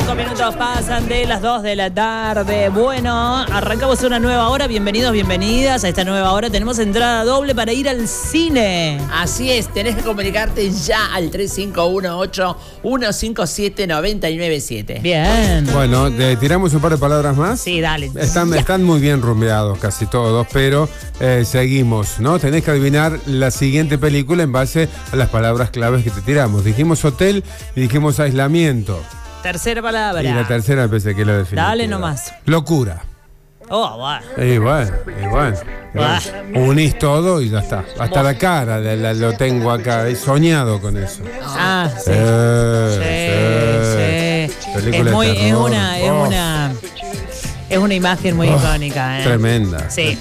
5 minutos pasan de las 2 de la tarde. Bueno, arrancamos una nueva hora. Bienvenidos, bienvenidas a esta nueva hora. Tenemos entrada doble para ir al cine. Así es, tenés que comunicarte ya al 3518-157-997. Bien. Bueno, tiramos un par de palabras más. Sí, dale. Están muy bien rumbeados casi todos, pero seguimos, ¿no? Tenés que adivinar la siguiente película en base a las palabras claves que te tiramos. Dijimos hotel y dijimos aislamiento. Tercera palabra. Y la tercera me pensé que la definitiva. Dale nomás. Locura. Oh, va. Y bueno. Unís todo y ya está. Hasta la cara lo tengo acá. He soñado con eso. Ah, sí. Sí. Película de terror. Es una imagen muy icónica. Tremenda. Sí.